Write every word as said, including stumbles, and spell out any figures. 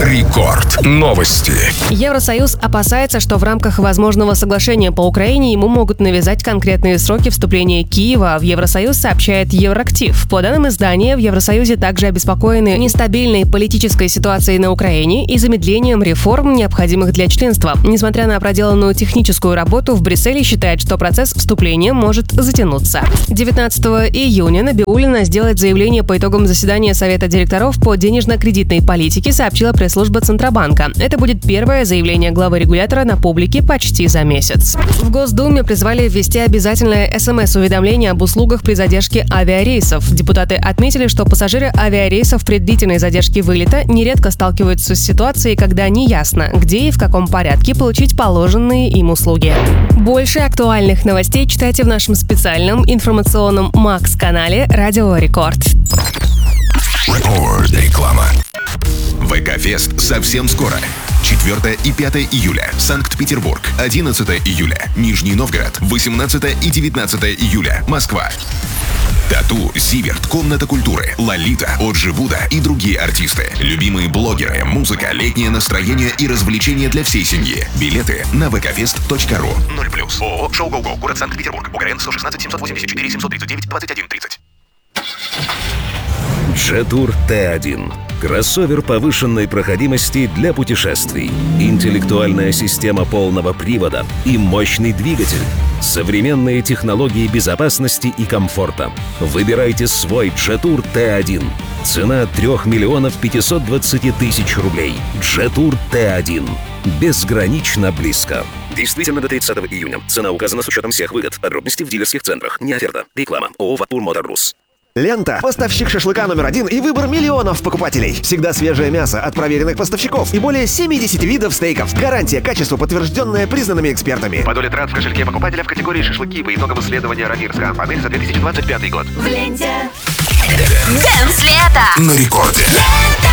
Рекорд. Новости. Евросоюз опасается, что в рамках возможного соглашения по Украине ему могут навязать конкретные сроки вступления Киева в Евросоюз, сообщает Евроактив. По данным издания, в Евросоюзе также обеспокоены нестабильной политической ситуацией на Украине и замедлением реформ, необходимых для членства. Несмотря на проделанную техническую работу, в Брюсселе считают, что процесс вступления может затянуться. девятнадцатого июня Набиуллина сделает заявление по итогам заседания Совета директоров по денежно-кредитной политике, сообщила пресс-служба Центробанка. Это будет первое заявление главы регулятора на публике почти за месяц. В Госдуме призвали ввести обязательное СМС-уведомление об услугах при задержке авиарейсов. Депутаты отметили, что пассажиры авиарейсов при длительной задержке вылета нередко сталкиваются с ситуацией, когда неясно, где и в каком порядке получить положенные им услуги. Больше актуальных новостей читайте в нашем специальном информационном Макс-канале «Радио Рекорд». Рекорд. Реклама. ВК-фест совсем скоро. четвёртого и пятого июля. Санкт-Петербург. одиннадцатого июля. Нижний Новгород. восемнадцатого и девятнадцатого июля. Москва. Тату, Зиверт, Комната культуры, Лолита, Оджи Вуда и другие артисты. Любимые блогеры, музыка, летнее настроение и развлечения для всей семьи. Билеты на вэ ка фест точка ру. ноль плюс. ООО «Шоу Гоу Гоу». Город Санкт-Петербург. УГРН сто шестнадцать семьсот восемьдесят четыре семьсот тридцать девять двадцать один тридцать. Джетур Т один. Кроссовер повышенной проходимости для путешествий. Интеллектуальная система полного привода и мощный двигатель. Современные технологии безопасности и комфорта. Выбирайте свой Джетур Т один. Цена трех миллионов пятьсот двадцать тысяч рублей. Джетур Т один. Безгранично близко. Действительно до тридцатого июня. Цена указана с учетом всех выгод. Подробности в дилерских центрах. Не оферта. Реклама. ООО «Ватур Мотор Рус». Лента – поставщик шашлыка номер один и выбор миллионов покупателей. Всегда свежее мясо от проверенных поставщиков и более семьдесят видов стейков. Гарантия качества, подтвержденная признанными экспертами. По доле трат в кошельке покупателя в категории шашлыки по итогам исследования Рамирска. Панель за две тысячи двадцать пятый год. В ленте Дэнс лето На рекорде.